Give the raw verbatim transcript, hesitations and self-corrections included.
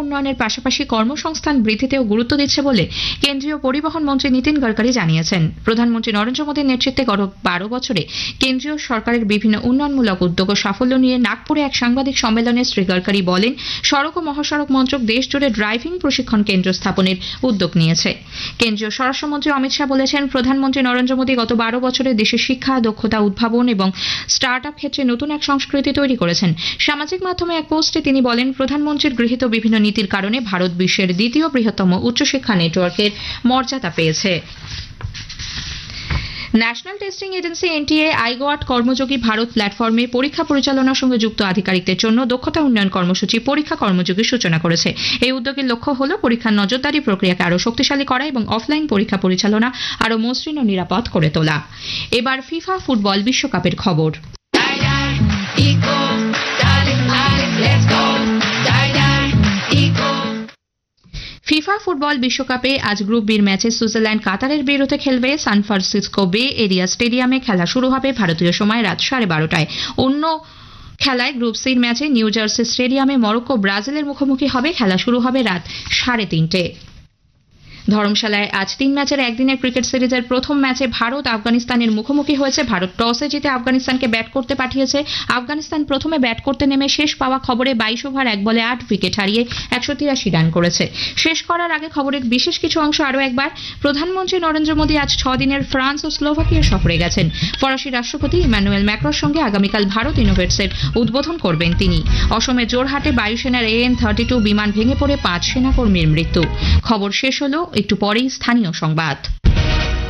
উন্নয়নের পাশাপাশি কর্মসংস্থান বৃদ্ধিতেও গুরুত্ব দিচ্ছে বলে কেন্দ্রীয় পরিবহন মন্ত্রী নীতিন গডকরি জানিয়েছেন। প্রধানমন্ত্রী নরেন্দ্র মোদীর নেতৃত্বে গত বারো বছরে কেন্দ্রীয় সরকারের বিভিন্ন উন্নয়নমূলক উদ্যোগ ও সাফল্য নিয়ে নাগপুরে এক সাংবাদিক সম্মেলনে শ্রী গডকরি বলেন, সড়ক ও মহাসড়ক মন্ত্রক দেশ জুড়ে ড্রাইভিং প্রশিক্ষণ কেন্দ্র স্থাপনের উদ্যোগ নিয়েছে। কেন্দ্রীয় স্বরাষ্ট্রমন্ত্রী অমিত শাহ বলেছেন, প্রধানমন্ত্রী নরেন্দ্র মোদী গত বারো বছরে দেশের শিক্ষা, দক্ষতা উদ্ভাবন এবং স্টার্ট আপ ক্ষেত্রে নতুন এক সংস্কৃতি তৈরি করেছেন। সামাজিক মাধ্যমে এক পোস্টে তিনি বলেন, প্রধানমন্ত্রীর গৃহীত বিভিন্ন নীতির কারণে ভারত বিশ্বের দ্বিতীয় বৃহত্তম উচ্চশিক্ষা নেটওয়ার্কের মর্যাদা পেয়েছে। National testing agency NTA আইগোয়াট কর্মযোগী Bharat প্ল্যাটফর্মে পরীক্ষা পরিচালনার সঙ্গে যুক্ত আধিকারিকদের জন্য দক্ষতা উন্নয়ন কর্মসূচি পরীক্ষা কর্মযোগীর সূচনা করেছে। এই উদ্যোগের লক্ষ্য হল পরীক্ষার নজরদারি প্রক্রিয়াকে আরও শক্তিশালী করা এবং অফলাইন পরীক্ষা পরিচালনা আরও মসৃণ ও নিরাপদ করে তোলা। এবার ফিফা ফুটবল বিশ্বকাপের খবর। ফিফা ফুটবল বিশ্বকাপে আজ গ্রুপ বির ম্যাচে সুইজারল্যান্ড কাতারের বিরুদ্ধে খেলবে। সান ফ্রান্সিসকো বে এরিয়া স্টেডিয়ামে খেলা শুরু হবে ভারতীয় সময় রাত সাড়ে বারোটায়। অন্য খেলায় গ্রুপ সির ম্যাচে নিউ জার্সি স্টেডিয়ামে মরক্কো ব্রাজিলের মুখোমুখি হবে। খেলা শুরু হবে রাত সাড়ে তিনটে। ধর্মশালায় আজ তিন ম্যাচের একদিনের ক্রিকেট সিরিজের প্রথম ম্যাচে ভারত আফগানিস্তানের মুখোমুখি হয়েছে। ভারত টসে জিতে আফগানিস্তানকে ব্যাট করতে পাঠিয়েছে। আফগানিস্তান প্রথমে ব্যাট করতে নেমে শেষ পাওয়া খবরে বাইশ ওভার এক বলে আট উইকেট হারিয়ে একশো তিরাশি রান করেছে। শেষ করার আগে খবরের বিশেষ কিছু অংশ আরও একবার। প্রধানমন্ত্রী নরেন্দ্র মোদী আজ ছ দিনের ফ্রান্স ও স্লোভাকিয়া সফরে গেছেন। ফরাসি রাষ্ট্রপতি ইমানুয়েল ম্যাক্রোর সঙ্গে আগামীকাল ভারত ইনোভেটসের উদ্বোধন করবেন তিনি। অসমের জোরহাটে বায়ুসেনার এএন থার্টি টু বিমান ভেঙে পড়ে পাঁচ সেনাকর্মীর মৃত্যু। খবর শেষ হলো, একটু পরেই স্থানীয় সংবাদ।